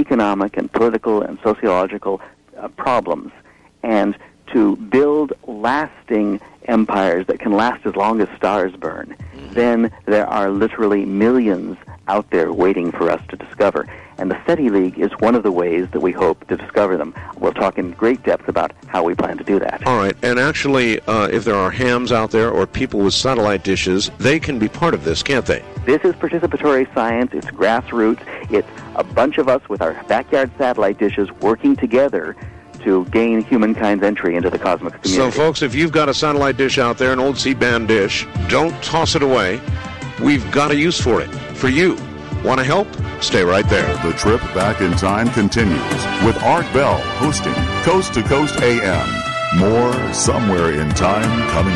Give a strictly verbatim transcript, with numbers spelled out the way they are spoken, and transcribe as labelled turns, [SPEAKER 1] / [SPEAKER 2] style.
[SPEAKER 1] economic and political and sociological uh, problems, and to build lasting empires that can last as long as stars burn, mm-hmm. then there are literally millions out there waiting for us to discover. And the SETI League is one of the ways that we hope to discover them. We'll talk in great depth about how we plan to do that.
[SPEAKER 2] All right. And actually, uh, if there are hams out there or people with satellite dishes, they can be part of this, can't they?
[SPEAKER 1] This is participatory science. It's grassroots. It's a bunch of us with our backyard satellite dishes working together to gain humankind's entry into the cosmic community.
[SPEAKER 2] So, folks, if you've got a satellite dish out there, an old C-band dish, don't toss it away. We've got a use for it, for you. Want to help? Stay right there.
[SPEAKER 3] The trip back in time continues with Art Bell hosting Coast to Coast A M. More Somewhere in Time coming